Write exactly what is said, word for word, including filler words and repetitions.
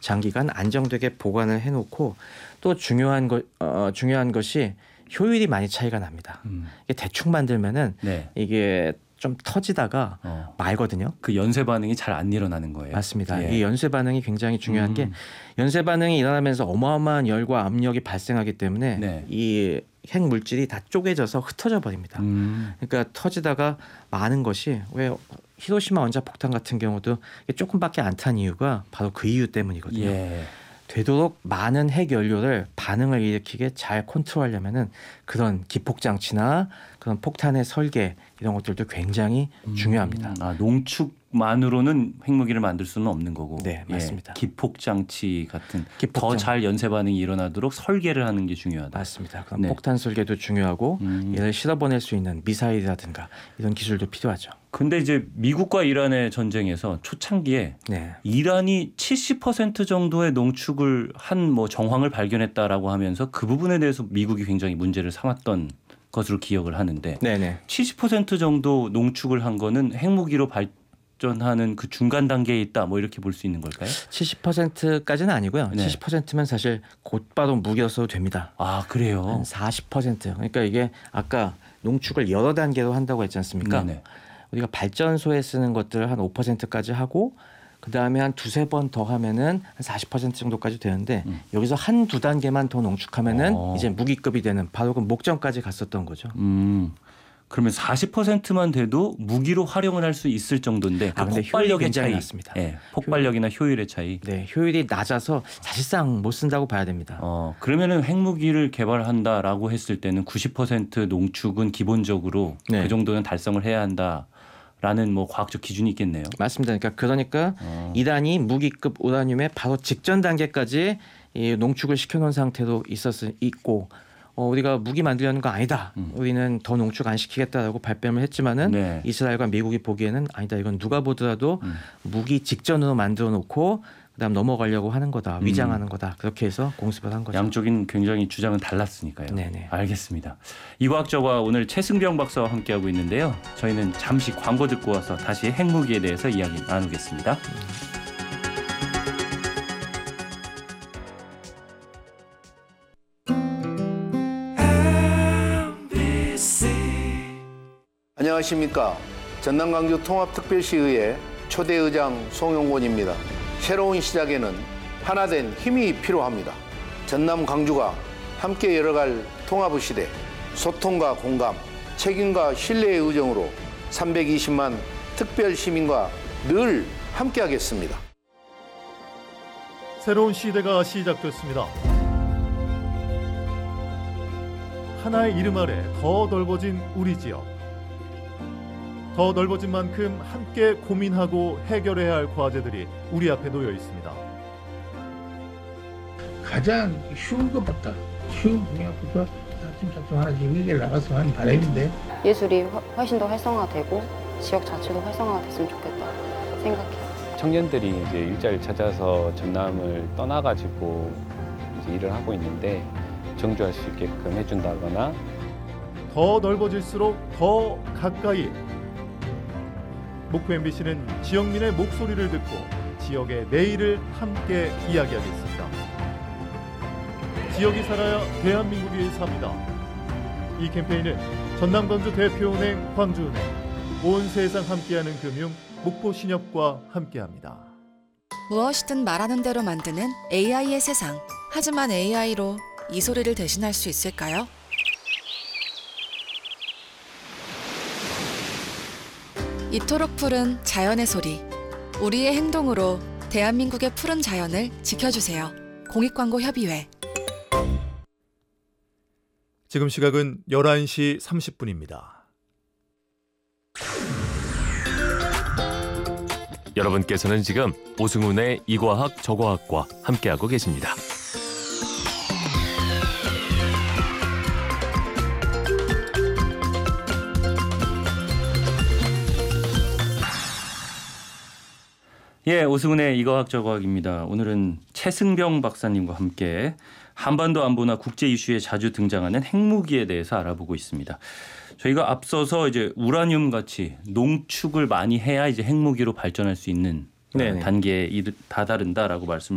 장기간 안정되게 보관을 해놓고 또 중요한 것 어, 중요한 것이 효율이 많이 차이가 납니다. 음. 이게 대충 만들면은 네. 이게 좀 터지다가 어. 말거든요. 그 연쇄 반응이 잘 안 일어나는 거예요. 맞습니다. 예. 이 연쇄 반응이 굉장히 중요한 음. 게 연쇄 반응이 일어나면서 어마어마한 열과 압력이 발생하기 때문에 네. 이 핵 물질이 다 쪼개져서 흩어져 버립니다. 음. 그러니까 터지다가 많은 것이 왜 히로시마 원자폭탄 같은 경우도 조금밖에 안 탄 이유가 바로 그 이유 때문이거든요. 예. 되도록 많은 핵 연료를 반응을 일으키게 잘 컨트롤하려면은 그런 기폭 장치나 그런 폭탄의 설계 이런 것들도 굉장히 음. 중요합니다. 아, 농축만으로는 핵무기를 만들 수는 없는 거고. 네, 맞습니다. 예, 기폭 장치 같은 더 잘 연쇄 반응이 일어나도록 설계를 하는 게 중요하다. 맞습니다. 그럼 네. 폭탄 설계도 중요하고 음. 얘를 실어보낼 수 있는 미사일이라든가 이런 기술도 필요하죠. 근데 이제 미국과 이란의 전쟁에서 초창기에 네. 이란이 칠십 퍼센트 정도의 농축을 한 뭐 정황을 발견했다라고 하면서 그 부분에 대해서 미국이 굉장히 문제를 삼았던 것으로 기억을 하는데 네네. 칠십 퍼센트 정도 농축을 한 거는 핵무기로 발전하는 그 중간 단계에 있다 뭐 이렇게 볼 수 있는 걸까요? 칠십 퍼센트까지는 아니고요. 네. 칠십 퍼센트면 사실 곧바로 무기였어도 됩니다. 아 그래요? 한 사십 퍼센트. 그러니까 이게 아까 농축을 여러 단계로 한다고 했지 않습니까? 네네. 우리가 발전소에 쓰는 것들을 한 오 퍼센트까지 하고 그다음에 한 두세 번 더 하면은 한 사십 퍼센트 정도까지 되는데 음. 여기서 한두 단계만 더 농축하면은 어. 이제 무기급이 되는 바로 그 목전까지 갔었던 거죠. 음. 그러면 사십 퍼센트만 돼도 무기로 활용을 할 수 있을 정도인데 그 아, 폭발력의 차이 낮습니다. 네, 폭발력이나 효율의 차이. 네, 효율이 낮아서 사실상 못 쓴다고 봐야 됩니다. 어, 그러면은 핵무기를 개발한다라고 했을 때는 구십 퍼센트 농축은 기본적으로 네. 그 정도는 달성을 해야 한다. 라는 뭐 과학적 기준이 있겠네요. 맞습니다. 그러니까 그러니까 어. 이란이 무기급 우라늄의 바로 직전 단계까지 이 농축을 시켜놓은 상태로 있었 있고 어, 우리가 무기 만들려는 거 아니다. 음. 우리는 더 농축 안 시키겠다라고 발뺌을 했지만은 네. 이스라엘과 미국이 보기에는 아니다. 이건 누가 보더라도 음. 무기 직전으로 만들어 놓고 그다음 넘어가려고 하는 거다. 위장하는 음. 거다. 그렇게 해서 공습을 한 거죠. 양쪽인 굉장히 주장은 달랐으니까요. 네네. 알겠습니다. 이과학저과 오늘 최승병 박사와 함께하고 있는데요. 저희는 잠시 광고 듣고 와서 다시 핵무기에 대해서 이야기 나누겠습니다. 안녕하십니까. 전남 광주 통합특별시의회 초대의장 송영곤입니다. 새로운 시작에는 하나된 힘이 필요합니다. 전남 광주가 함께 열어갈 통합의 시대, 소통과 공감, 책임과 신뢰의 의정으로 삼백이십만 특별 시민과 늘 함께하겠습니다. 새로운 시대가 시작됐습니다. 하나의 이름 아래 더 넓어진 우리 지역. 더 넓어진 만큼 함께 고민하고 해결해야 할 과제들이 우리 앞에 놓여 있습니다. 가장 쉬운 것부터 쉬운 분야부터 차츰차츰 하나씩 해결 나갔으면 하는 바람인데 예술이 훨씬 더 활성화되고 지역 자체도 활성화됐으면 좋겠다 생각해요. 청년들이 이제 일자리를 찾아서 전남을 떠나가지고 이제 일을 하고 있는데 정주할 수 있게끔 해준다거나 더 넓어질수록 더 가까이 목포 엠비씨는 지역민의 목소리를 듣고 지역의 내일을 함께 이야기하겠습니다. 지역이 살아야 대한민국이 삽니다. 이 캠페인은 전남광주 대표은행 광주은행, 온 세상 함께하는 금융 목포신협과 함께합니다. 무엇이든 말하는 대로 만드는 에이아이의 세상. 하지만 에이아이로 이 소리를 대신할 수 있을까요? 이토록 푸른 자연의 소리. 우리의 행동으로 대한민국의 푸른 자연을 지켜주세요. 공익광고협의회. 지금 시각은 열한 시 삼십 분입니다. 여러분께서는 지금 오승훈의 이과학 저과학과 함께하고 계십니다. 예, 오승훈의 이과학 저과학입니다. 오늘은 최승병 박사님과 함께 한반도 안보나 국제 이슈에 자주 등장하는 핵무기에 대해서 알아보고 있습니다. 저희가 앞서서 이제 우라늄 같이 농축을 많이 해야 이제 핵무기로 발전할 수 있는 네네. 단계에 다다른다라고 말씀.